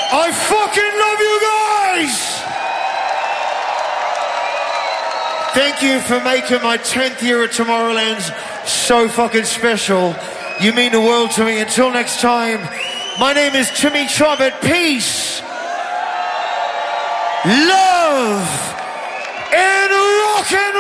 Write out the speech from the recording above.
I fucking love you guys! Thank you for making my 10th year at Tomorrowland so fucking special. You mean the world to me. Until next time, my name is Timmy Trumpet. Peace, love, and rock and